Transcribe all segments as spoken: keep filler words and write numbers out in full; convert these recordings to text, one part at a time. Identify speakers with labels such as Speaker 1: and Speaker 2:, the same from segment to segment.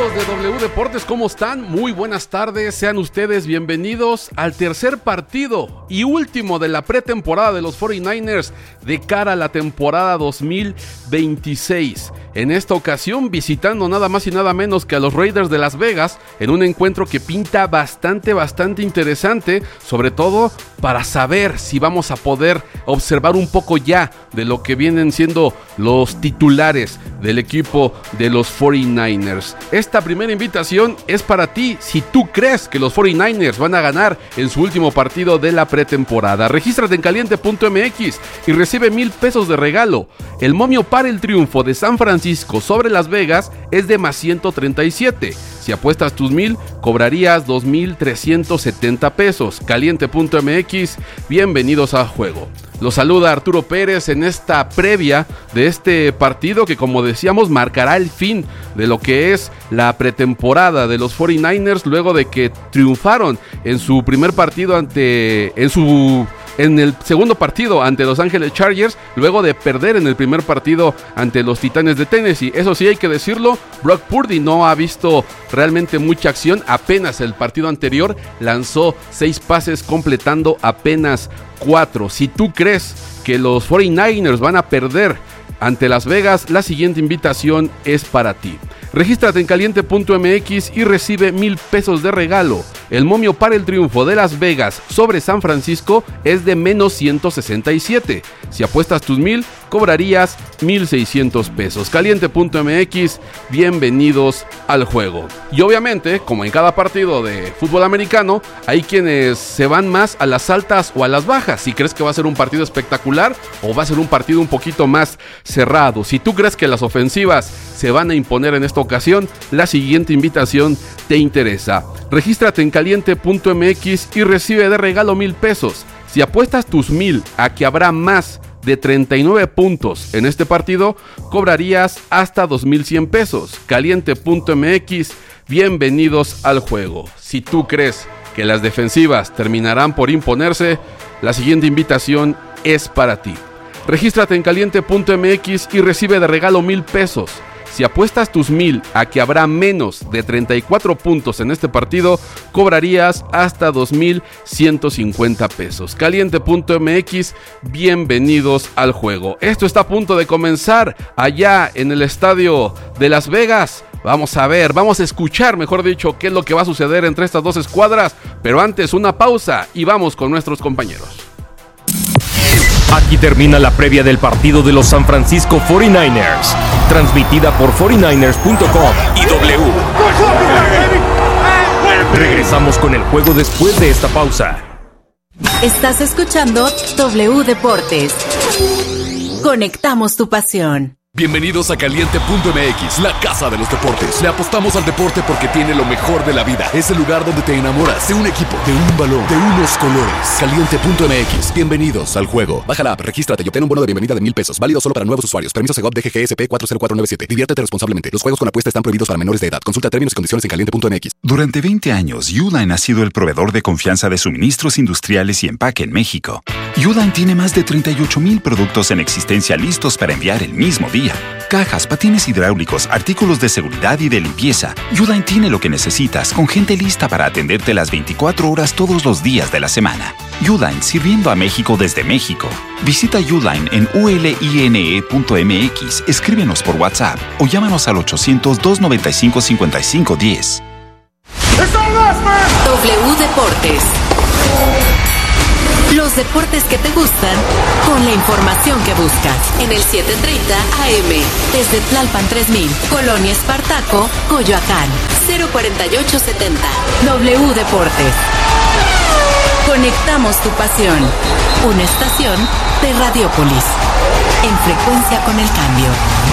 Speaker 1: Amigos de W Deportes, ¿cómo están? Muy buenas tardes, sean ustedes bienvenidos al tercer partido y último de la pretemporada de los cuarenta y nueve ers de cara a la temporada dos mil veintiséis. En esta ocasión visitando nada más y nada menos que a los Raiders de Las Vegas en un encuentro que pinta bastante, bastante interesante, sobre todo para saber si vamos a poder observar un poco ya de lo que vienen siendo los titulares del equipo de los cuarenta y nueve ers. Esta primera invitación es para ti si tú crees que los cuarenta y nueve ers van a ganar en su último partido de la pretemporada. Regístrate en caliente punto m x y recibe mil pesos de regalo. El momio para el triunfo de San Francisco sobre Las Vegas es de más ciento treinta y siete. Si apuestas tus mil, cobrarías dos mil trescientos setenta pesos. caliente punto m x, bienvenidos al juego. Los saluda Arturo Pérez en esta previa de este partido que, como decíamos, marcará el fin de lo que es la pretemporada de los cuarenta y nueve ers luego de que triunfaron en su primer partido ante en su en el segundo partido ante Los Ángeles Chargers, luego de perder en el primer partido ante los Titanes de Tennessee. Eso sí, hay que decirlo, Brock Purdy no ha visto realmente mucha acción. Apenas el partido anterior lanzó seis pases, completando apenas cuatro. Si tú crees que los cuarenta y nueve ers van a perder ante Las Vegas, la siguiente invitación es para ti. Regístrate en caliente punto m x y recibe mil pesos de regalo. El momio para el triunfo de Las Vegas sobre San Francisco es de menos ciento sesenta y siete. Si apuestas tus mil, cobrarías mil seiscientos pesos. caliente punto m x, bienvenidos al juego. Y obviamente, como en cada partido de fútbol americano, hay quienes se van más a las altas o a las bajas. Si crees que va a ser un partido espectacular o va a ser un partido un poquito más cerrado. Si tú crees que las ofensivas se van a imponer en esta ocasión, la siguiente invitación te interesa. Regístrate en caliente punto m x y recibe de regalo mil pesos. Si apuestas tus mil a que habrá más de treinta y nueve puntos en este partido, cobrarías hasta dos mil cien pesos. caliente punto m x, bienvenidos al juego. Si tú crees que las defensivas terminarán por imponerse, la siguiente invitación es para ti. Regístrate en caliente punto m x y recibe de regalo mil pesos. Si apuestas tus mil a que habrá menos de treinta y cuatro puntos en este partido, cobrarías hasta dos mil ciento cincuenta pesos. caliente punto m x, bienvenidos al juego. Esto está a punto de comenzar allá en el estadio de Las Vegas. Vamos a ver, vamos a escuchar, mejor dicho, qué es lo que va a suceder entre estas dos escuadras. Pero antes, una pausa y vamos con nuestros compañeros.
Speaker 2: Aquí termina la previa del partido de los San Francisco cuarenta y nueve ers, transmitida por cuarenta y nueve ers punto com y W. Regresamos con el juego después de esta pausa.
Speaker 3: Estás escuchando W Deportes. Conectamos tu pasión.
Speaker 4: Bienvenidos a caliente punto m x, la casa de los deportes. Le apostamos al deporte porque tiene lo mejor de la vida. Es el lugar donde te enamoras de un equipo, de un balón, de unos colores. caliente punto m x, bienvenidos al juego. Baja la app, regístrate y obtén un bono de bienvenida de mil pesos. Válido solo para nuevos usuarios. Permiso Segov D G G S P cuatro cero cuatro nueve siete. Diviértete responsablemente. Los juegos con apuesta están prohibidos para menores de edad. Consulta términos y condiciones en caliente punto m x.
Speaker 5: Durante veinte años, Uline ha sido el proveedor de confianza de suministros industriales y empaque en México. Uline tiene más de treinta y ocho mil productos en existencia listos para enviar el mismo día. Cajas, patines hidráulicos, artículos de seguridad y de limpieza. Uline tiene lo que necesitas, con gente lista para atenderte las veinticuatro horas todos los días de la semana. Uline, sirviendo a México desde México. Visita Uline en u l i n e punto m x, escríbenos por WhatsApp o llámanos al ochocientos, dos noventa y cinco, cincuenta y cinco diez.
Speaker 3: W Deportes. Los deportes que te gustan, con la información que buscas. En el setecientos treinta A M, desde Tlalpan tres mil, Colonia Espartaco, Coyoacán, cero cuarenta y ocho setenta. W Deportes. Conectamos tu pasión. Una estación de Radiopolis. En frecuencia con el cambio.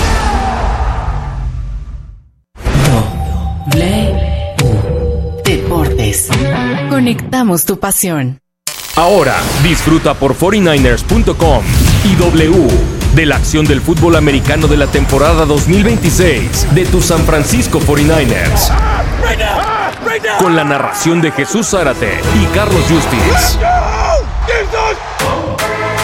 Speaker 3: W Deportes. Conectamos tu pasión.
Speaker 2: Ahora, disfruta por cuarenta y nueve ers punto com y W de la acción del fútbol americano de la temporada dos mil veintiséis de tus San Francisco cuarenta y nueve ers. Con la narración de Jesús Zárate y Carlos Justiz.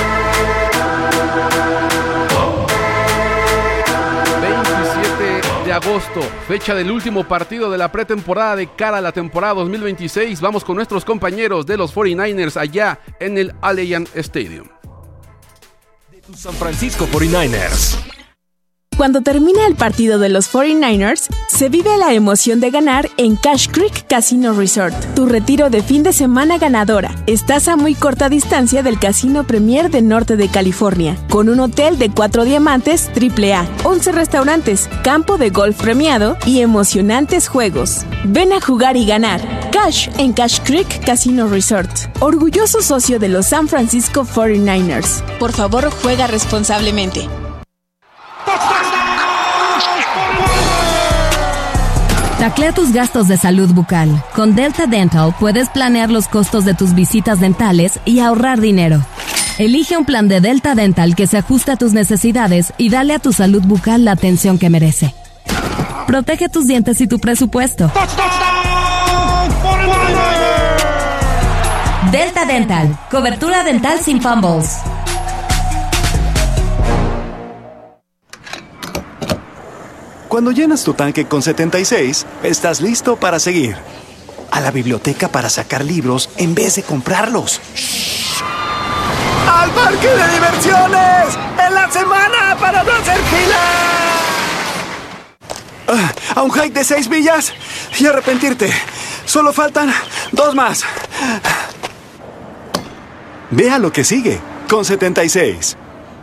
Speaker 1: veintisiete de agosto, fecha del último partido de la pretemporada de cara a la temporada dos mil veintiséis. Vamos con nuestros compañeros de los cuarenta y nueve ers allá en el Allegiant Stadium.
Speaker 2: De tus San Francisco cuarenta y nueve ers.
Speaker 6: Cuando termina el partido de los cuarenta y nueve ers, se vive la emoción de ganar en Cash Creek Casino Resort, tu retiro de fin de semana ganadora. Estás a muy corta distancia del Casino Premier del norte de California, con un hotel de cuatro diamantes triple A, once restaurantes, campo de golf premiado y emocionantes juegos. Ven a jugar y ganar. Cash en Cash Creek Casino Resort, orgulloso socio de los San Francisco cuarenta y nueve ers. Por favor, juega responsablemente.
Speaker 7: Taclea tus gastos de salud bucal. Con Delta Dental puedes planear los costos de tus visitas dentales y ahorrar dinero. Elige un plan de Delta Dental que se ajuste a tus necesidades y dale a tu salud bucal la atención que merece. Protege tus dientes y tu presupuesto. Delta Dental. Cobertura dental sin fumbles.
Speaker 8: Cuando llenas tu tanque con setenta y seis, estás listo para seguir. A la biblioteca para sacar libros en vez de comprarlos. ¡Al parque de diversiones! ¡En la semana para no hacer fila! Ah, ¿a un hike de seis millas? Y arrepentirte. Solo faltan dos más. Vea lo que sigue con setenta y seis.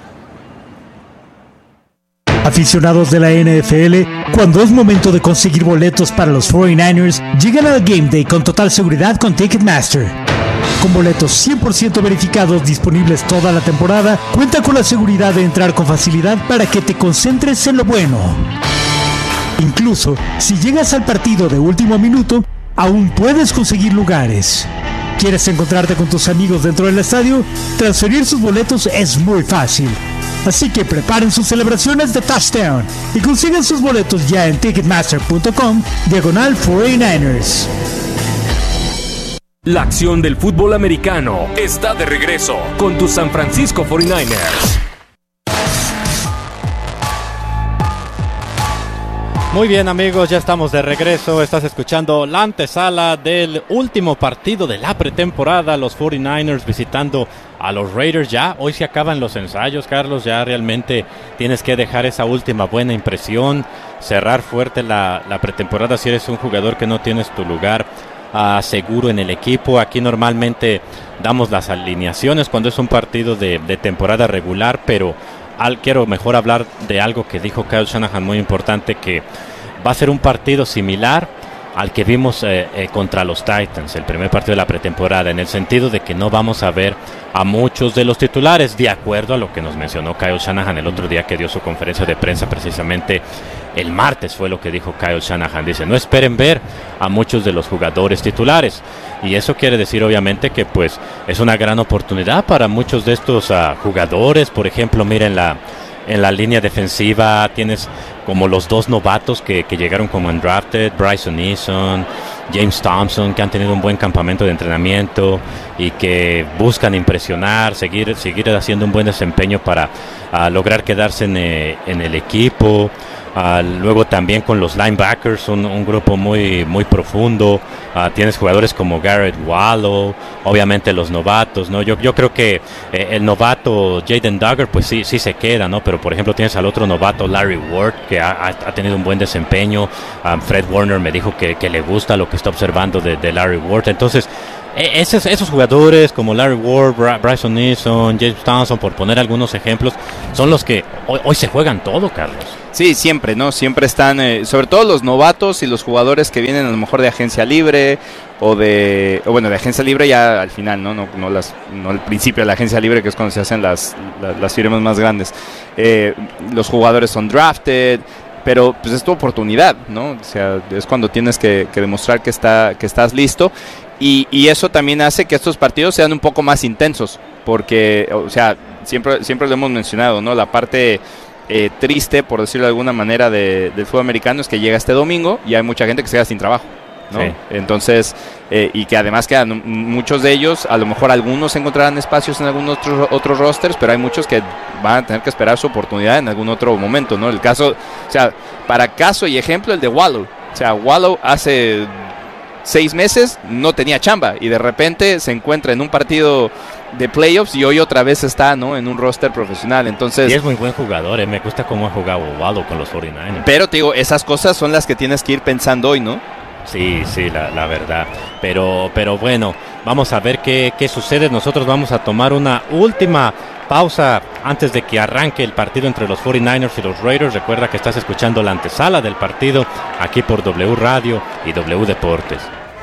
Speaker 9: Aficionados de la N F L, cuando es momento de conseguir boletos para los cuarenta y nueve ers, llegan al Game Day con total seguridad con Ticketmaster. Con boletos cien por ciento verificados disponibles toda la temporada, cuenta con la seguridad de entrar con facilidad para que te concentres en lo bueno. Incluso, si llegas al partido de último minuto, aún puedes conseguir lugares. ¿Quieres encontrarte con tus amigos dentro del estadio? Transferir sus boletos es muy fácil. Así que preparen sus celebraciones de touchdown y consigan sus boletos ya en ticketmaster punto com diagonal cuarenta y nueve ers.
Speaker 2: La acción del fútbol americano está de regreso con tus San Francisco cuarenta y nueve ers.
Speaker 10: Muy bien, amigos, ya estamos de regreso. Estás escuchando la antesala del último partido de la pretemporada. Los cuarenta y nueve ers visitando a los Raiders. Ya hoy se acaban los ensayos, Carlos. Ya realmente tienes que dejar esa última buena impresión, cerrar fuerte la, la pretemporada si eres un jugador que no tienes tu lugar uh, seguro en el equipo. Aquí normalmente damos las alineaciones cuando es un partido de, de temporada regular, pero Al, quiero mejor hablar de algo que dijo Kyle Shanahan muy importante, que va a ser un partido similar al que vimos eh, eh, contra los Titans, el primer partido de la pretemporada, en el sentido de que no vamos a ver a muchos de los titulares, de acuerdo a lo que nos mencionó Kyle Shanahan el otro día que dio su conferencia de prensa. Precisamente el martes fue lo que dijo Kyle Shanahan. Dice, no esperen ver a muchos de los jugadores titulares, y eso quiere decir obviamente que pues es una gran oportunidad para muchos de estos uh, jugadores. Por ejemplo, miren la en la línea defensiva tienes como los dos novatos que, que llegaron como undrafted, Bryson Eason, James Thompson, que han tenido un buen campamento de entrenamiento y que buscan impresionar, seguir, seguir haciendo un buen desempeño para uh, lograr quedarse en, eh, en el equipo. Uh, luego también con los linebackers, un, un grupo muy, muy profundo. Uh, tienes jugadores como Garrett Wallow, obviamente los novatos, ¿no? Yo, yo creo que eh, el novato Jaden Duggar, pues sí, sí se queda, ¿no? Pero por ejemplo tienes al otro novato Larry Ward, que ha, ha tenido un buen desempeño. Um, Fred Warner me dijo que, que le gusta lo que está observando de, de Larry Ward. Entonces, Esos, esos jugadores como Larry Ward, Bra- Bryson Eason, James Thompson, por poner algunos ejemplos, son los que hoy, hoy se juegan todo, Carlos.
Speaker 11: Sí, siempre, ¿no? Siempre están, eh, sobre todo los novatos y los jugadores que vienen a lo mejor de agencia libre o de, o bueno, de agencia libre ya al final, ¿no? No, no, las, no al principio de la agencia libre, que es cuando se hacen las, las, las firmas más grandes. Eh, los jugadores son drafted, pero pues es tu oportunidad, ¿no? O sea, es cuando tienes que, que demostrar que, está, que estás listo. Y, y eso también hace que estos partidos sean un poco más intensos, porque, o sea, siempre, siempre lo hemos mencionado, ¿no? La parte eh, triste, por decirlo de alguna manera, de, del fútbol americano es que llega este domingo y hay mucha gente que se queda sin trabajo, ¿no?
Speaker 10: Sí.
Speaker 11: Entonces, eh, y que además quedan muchos de ellos, a lo mejor algunos encontrarán espacios en algunos otros otros rosters, pero hay muchos que van a tener que esperar su oportunidad en algún otro momento, ¿no? El caso, o sea, para caso y ejemplo, el de Wallow. O sea, Wallow hace seis meses no tenía chamba y de repente se encuentra en un partido de playoffs y hoy otra vez está, ¿no?, en un roster profesional. Entonces,
Speaker 10: y es muy buen jugador, eh. Me gusta cómo ha jugado Wallow con los cuarenta y nueve.
Speaker 11: Pero te digo, esas cosas son las que tienes que ir pensando hoy, ¿no?
Speaker 10: Sí, sí, la, la verdad. Pero, pero bueno, vamos a ver qué, qué sucede. Nosotros vamos a tomar una última pausa antes de que arranque el partido entre los cuarenta y nueve ers y los Raiders. Recuerda que estás escuchando la antesala del partido aquí por W Radio y W Deportes.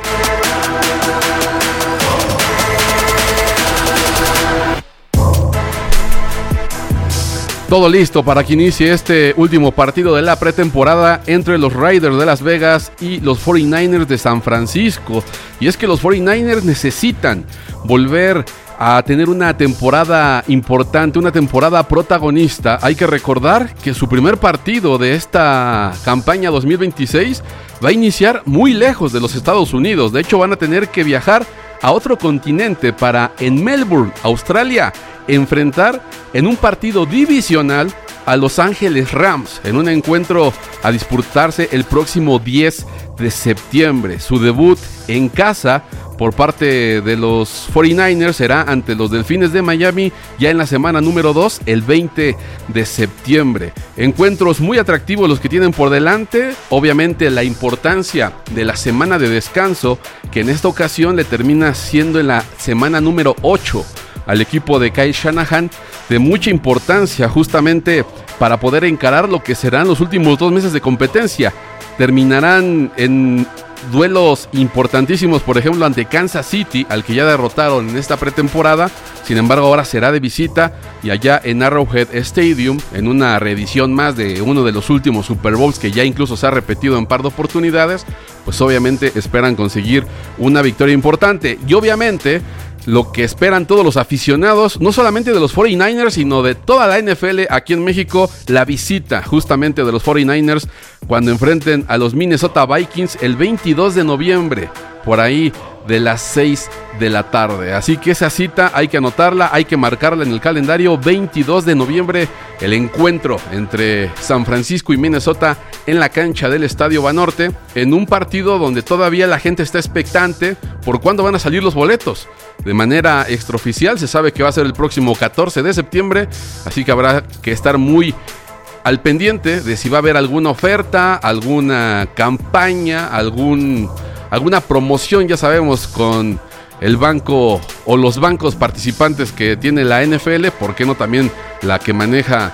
Speaker 1: Todo listo para que inicie este último partido de la pretemporada entre los Raiders de Las Vegas y los cuarenta y nueve ers de San Francisco. Y es que los cuarenta y nueve ers necesitan volver a tener una temporada importante, una temporada protagonista. Hay que recordar que su primer partido de esta campaña dos mil veintiséis va a iniciar muy lejos de los Estados Unidos. De hecho, van a tener que viajar a otro continente para, en Melbourne, Australia, enfrentar en un partido divisional a Los Ángeles Rams, en un encuentro a disputarse el próximo diez de septiembre. Su debut en casa por parte de los cuarenta y nueve ers será ante los Delfines de Miami ya en la semana número dos, el veinte de septiembre. Encuentros muy atractivos los que tienen por delante. Obviamente la importancia de la semana de descanso, que en esta ocasión le termina siendo en la semana número ocho al equipo de Kyle Shanahan, de mucha importancia justamente para poder encarar lo que serán los últimos dos meses de competencia. Terminarán en duelos importantísimos, por ejemplo ante Kansas City, al que ya derrotaron en esta pretemporada. Sin embargo, ahora será de visita y allá en Arrowhead Stadium, en una reedición más de uno de los últimos Super Bowls que ya incluso se ha repetido en par de oportunidades, pues obviamente esperan conseguir una victoria importante. Y obviamente lo que esperan todos los aficionados, no solamente de los cuarenta y nueve ers, sino de toda la N F L aquí en México, la visita justamente de los cuarenta y nueve ers cuando enfrenten a los Minnesota Vikings el veintidós de noviembre, por ahí de las seis de la tarde. Así que esa cita hay que anotarla, hay que marcarla en el calendario. Veintidós de noviembre, el encuentro entre San Francisco y Minnesota en la cancha del Estadio Banorte, en un partido donde todavía la gente está expectante por cuándo van a salir los boletos. De manera extraoficial se sabe que va a ser el próximo catorce de septiembre, así que habrá que estar muy al pendiente de si va a haber alguna oferta, alguna campaña, algún, alguna promoción, ya sabemos, con el banco o los bancos participantes que tiene la N F L, ¿por qué no también la que maneja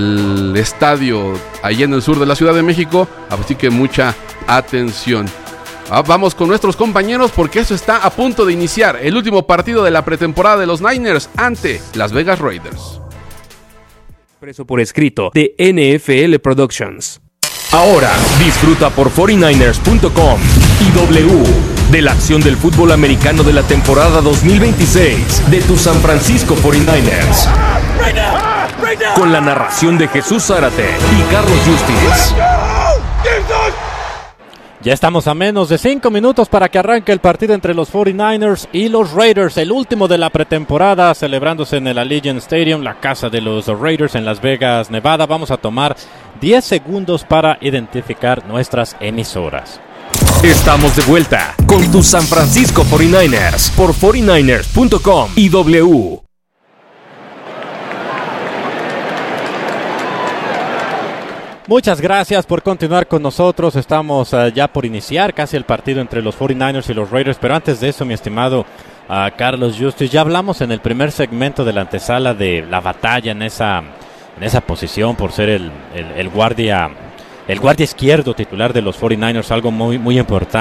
Speaker 1: el estadio allá en el sur de la Ciudad de México? Así que mucha atención. Ah, vamos con nuestros compañeros porque eso está a punto de iniciar, el último partido de la pretemporada de los Niners ante Las Vegas Raiders.
Speaker 2: Expreso por escrito de N F L Productions. Ahora disfruta por cuarenta y nueve ers punto com y W de la acción del fútbol americano de la temporada dos mil veintiséis de tus San Francisco cuarenta y nueve ers. Con la narración de Jesús Zárate y Carlos Justiz.
Speaker 10: Ya estamos a menos de cinco minutos para que arranque el partido entre los cuarenta y nueve ers y los Raiders, el último de la pretemporada, celebrándose en el Allegiant Stadium, la casa de los Raiders en Las Vegas, Nevada. Vamos a tomar diez segundos para identificar nuestras emisoras.
Speaker 2: Estamos de vuelta con tus San Francisco cuarenta y nueve ers por cuarenta y nueve ers punto com y W.
Speaker 10: Muchas gracias por continuar con nosotros. Estamos uh, ya por iniciar casi el partido entre los cuarenta y nueve ers y los Raiders, pero antes de eso, mi estimado uh, Carlos Justiz, ya hablamos en el primer segmento de la antesala de la batalla en esa, en esa posición por ser el, el, el guardia el guardia izquierdo titular de los cuarenta y nueve ers, algo muy, muy importante.